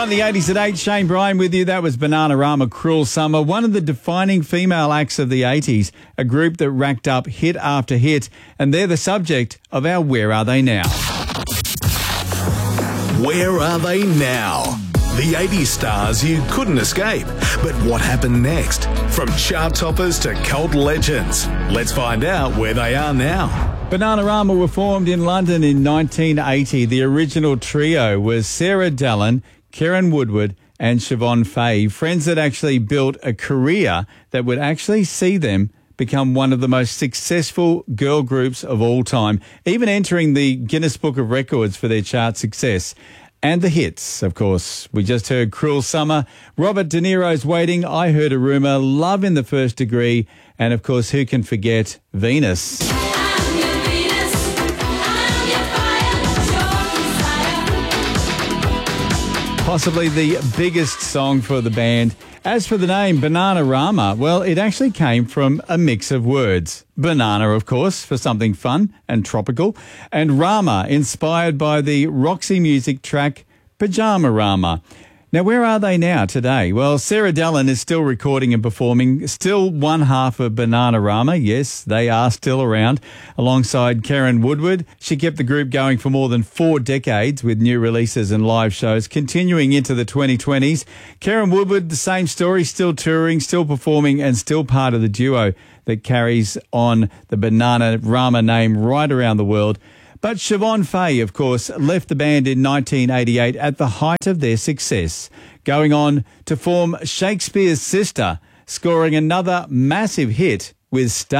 From the 80s at 8, Shane Bryan with you. That was Bananarama, Cruel Summer, one of the defining female acts of the 80s, a group that racked up hit after hit, and they're the subject of our Where Are They Now? Where are they now? The 80s stars you couldn't escape. But what happened next? From chart toppers to cult legends. Let's find out where they are now. Bananarama were formed in London in 1980. The original trio was Sarah Dallin, Karen Woodward and Siobhan Fay, friends that actually built a career that would actually see them become one of the most successful girl groups of all time, even entering the Guinness Book of Records for their chart success. And the hits, of course. We just heard Cruel Summer, Robert De Niro's Waiting, I Heard a Rumour, Love in the First Degree, and of course, who can forget Venus? Possibly the biggest song for the band. As for the name Bananarama, well, it actually came from a mix of words. Banana, of course, for something fun and tropical, and Rama, inspired by the Roxy Music track Pyjamarama. Now, where are they now today? Well, Sarah Dallin is still recording and performing, still one half of Bananarama. Yes, they are still around. Alongside Karen Woodward, she kept the group going for more than 4 decades with new releases and live shows, continuing into the 2020s. Karen Woodward, the same story, still touring, still performing, and still part of the duo that carries on the Bananarama name right around the world. But Siobhan Fay, of course, left the band in 1988 at the height of their success, going on to form Shakespeare's Sister, scoring another massive hit with Star.